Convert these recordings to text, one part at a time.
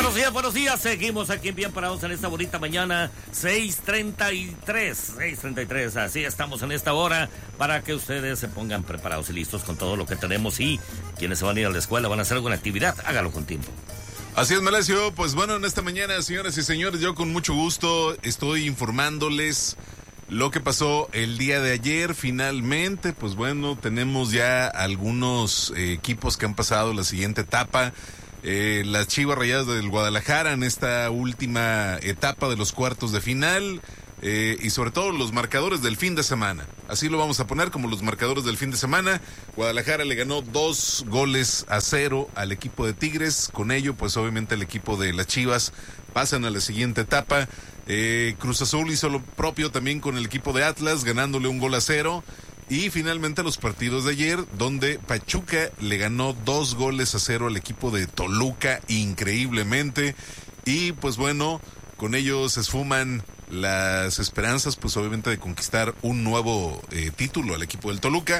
Buenos días. Seguimos aquí bien parados en esta bonita mañana, 6:33. Así estamos en esta hora para que ustedes se pongan preparados y listos con todo lo que tenemos. Y quienes se van a ir a la escuela, van a hacer alguna actividad, hágalo con tiempo. Así es, Melesio. Pues bueno, en esta mañana, señoras y señores, yo con mucho gusto estoy informándoles lo que pasó el día de ayer. Finalmente, pues bueno, tenemos ya algunos equipos que han pasado la siguiente etapa. Las Chivas Rayadas del Guadalajara en esta última etapa de los cuartos de final, y sobre todo los marcadores del fin de semana. Así lo vamos a poner como los marcadores del fin de semana. Guadalajara le ganó 2-0 al equipo de Tigres. Con ello, pues obviamente el equipo de las Chivas pasan a la siguiente etapa. Cruz Azul hizo lo propio también con el equipo de Atlas, ganándole 1-0. Y finalmente los partidos de ayer, donde Pachuca le ganó 2-0 al equipo de Toluca, increíblemente. Y pues bueno, con ellos se esfuman las esperanzas, pues obviamente de conquistar un nuevo título al equipo del Toluca.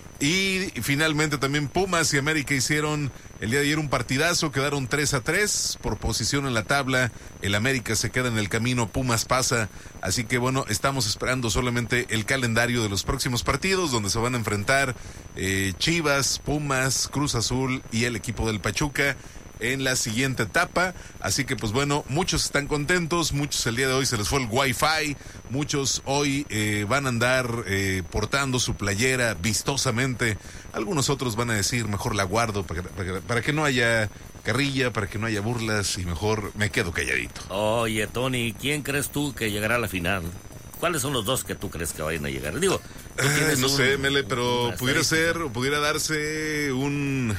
Y finalmente también Pumas y América hicieron el día de ayer un partidazo, quedaron 3-3 por posición en la tabla. El América se queda en el camino, Pumas pasa, así que bueno, estamos esperando solamente el calendario de los próximos partidos, donde se van a enfrentar Chivas, Pumas, Cruz Azul y el equipo del Pachuca en la siguiente etapa. Así que pues bueno, muchos están contentos, muchos el día de hoy se les fue el wifi, muchos hoy van a andar portando su playera vistosamente, algunos otros van a decir mejor la guardo para que no haya carrilla, para que no haya burlas y mejor me quedo calladito. Oye, Tony, ¿quién crees tú que llegará a la final? ¿Cuáles son los dos que tú crees que vayan a llegar? Digo, no sé, Mele, pero pudiera ser, o pudiera darse un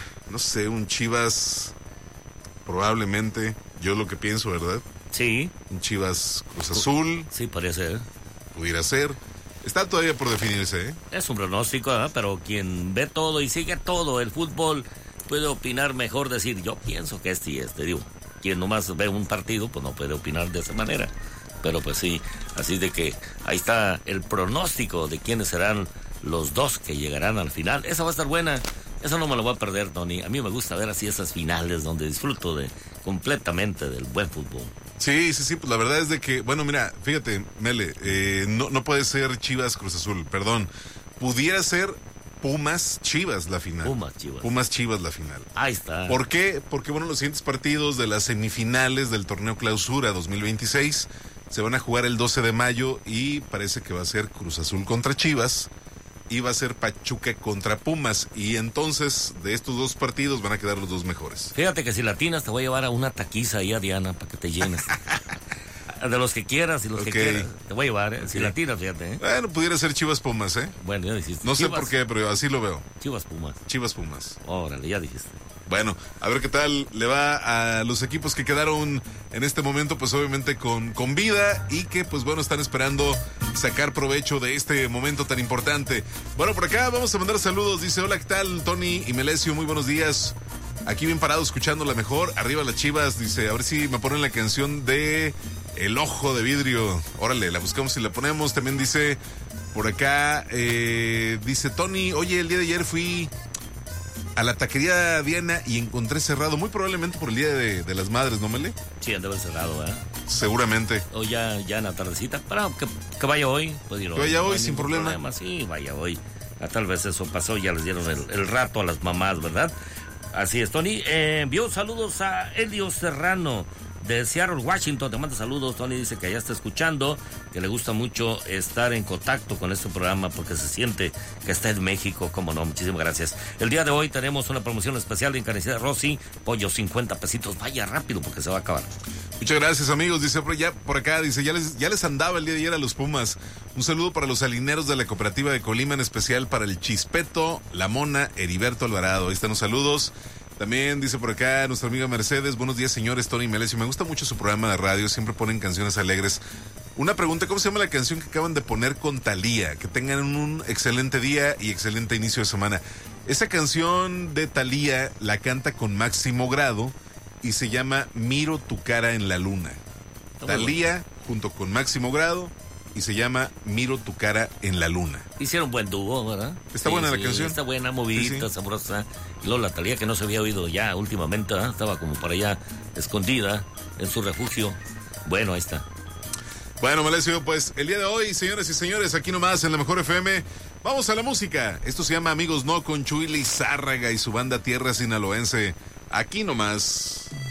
Chivas. Probablemente, yo lo que pienso, ¿verdad? Sí. Un Chivas Cruz Azul. Sí, parece. Pudiera ser. Está todavía por definirse, ¿eh? Es un pronóstico, pero quien ve todo y sigue todo el fútbol puede opinar mejor, decir, yo pienso que este y este. Digo, quien nomás ve un partido, pues no puede opinar de esa manera. Pero pues sí, así de que ahí está el pronóstico de quiénes serán los dos que llegarán al final. Esa va a estar buena. Eso no me lo voy a perder, Tony. A mí me gusta ver así esas finales donde disfruto completamente del buen fútbol. Sí, pues la verdad es de que, bueno, mira, fíjate, Mele, no puede ser Chivas Cruz Azul, perdón. Pudiera ser Pumas Chivas la final. Pumas Chivas la final. Ahí está. ¿Por qué? Porque, bueno, los siguientes partidos de las semifinales del torneo Clausura 2026 se van a jugar el 12 de mayo y parece que va a ser Cruz Azul contra Chivas. Y va a ser Pachuca contra Pumas. Y entonces, de estos dos partidos van a quedar los dos mejores. Fíjate que si latinas te voy a llevar a una taquiza ahí a Diana para que te llenes. De los que quieras y los que quieras. Te voy a llevar, Si latinas, fíjate. Bueno, pudiera ser Chivas Pumas, ¿eh? Bueno, ya dijiste. No Chivas, sé por qué, pero así lo veo. Chivas Pumas. Órale, ya dijiste. Bueno, a ver qué tal le va a los equipos que quedaron en este momento, pues obviamente con vida y que pues bueno, están esperando sacar provecho de este momento tan importante. Bueno, por acá vamos a mandar saludos, dice, hola, ¿qué tal? Tony y Melesio, muy buenos días. Aquí bien parado escuchando la mejor, arriba las Chivas, dice, a ver si me ponen la canción de El Ojo de Vidrio. Órale, la buscamos y la ponemos. También dice, por acá, dice Tony, oye, el día de ayer fui a la taquería Diana y encontré cerrado, muy probablemente por el Día de las Madres, ¿no, Mele? Sí, han de haber cerrado, ¿eh? Seguramente. O ya en la tardecita, para que vaya hoy. Pues, que vaya hoy, sin problema. Sí, vaya hoy. Tal vez eso pasó, ya les dieron el rato a las mamás, ¿verdad? Así es, Tony. Envió saludos a Elio Serrano de Seattle, Washington. Te manda saludos, Tony. Dice que ya está escuchando, que le gusta mucho estar en contacto con este programa porque se siente que está en México. Cómo no, muchísimas gracias. El día de hoy tenemos una promoción especial de Encarnecida Rossi, pollo 50 pesitos. Vaya rápido porque se va a acabar. Muchas gracias, amigos. Dice ya por acá, dice, ya les andaba el día de ayer a los Pumas. Un saludo para los salineros de la cooperativa de Colima, en especial para el Chispeto, la Mona, Heriberto Alvarado. Ahí están los saludos. También dice por acá nuestra amiga Mercedes, buenos días señores, Tony y Melesio, me gusta mucho su programa de radio, siempre ponen canciones alegres. Una pregunta, ¿cómo se llama la canción que acaban de poner con Thalía? Que tengan un excelente día y excelente inicio de semana. Esa canción de Thalía la canta con Máximo Grado y se llama Miro tu cara en la luna. Thalía junto con Máximo Grado, y se llama Miro tu cara en la luna. Hicieron buen dúo, ¿verdad? Está buena la canción. Está buena, movidita, sabrosa. Y luego la Thalía, que no se había oído ya últimamente, ¿verdad? Estaba como para allá escondida en su refugio. Bueno, ahí está. Bueno, Malesio, pues el día de hoy, señores y señores, aquí nomás en la Mejor FM, vamos a la música. Esto se llama Amigos No, con Chuy Lizárraga y su banda Tierra Sinaloense. Aquí nomás.